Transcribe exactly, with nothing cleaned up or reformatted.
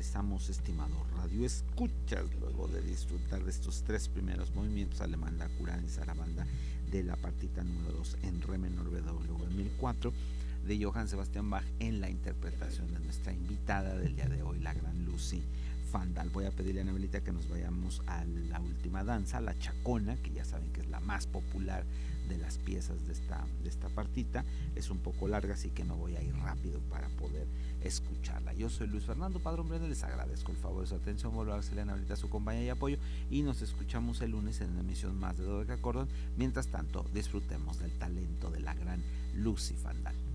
regresamos, estimado radio escuchas, luego de disfrutar de estos tres primeros movimientos, alemanda, curán y zarabanda, de la partita número dos en re menor B W mil cuatro de Johann Sebastian Bach, en la interpretación de nuestra invitada del día de hoy, la gran Lucy Fandal. Voy a pedirle a Anabelita que nos vayamos a la última danza, la chacona, que ya saben que es la más popular de las piezas de esta, de esta partita. Es un poco larga, así que me voy a ir rápido para poder escucharla. Yo soy Luis Fernando Padrón Brenda, les agradezco el favor de su atención, vuelvo a darle a Anabelita su compañía y apoyo, y nos escuchamos el lunes en una emisión más de Dodeca Cordón. Mientras tanto, disfrutemos del talento de la gran Lucy Fandal.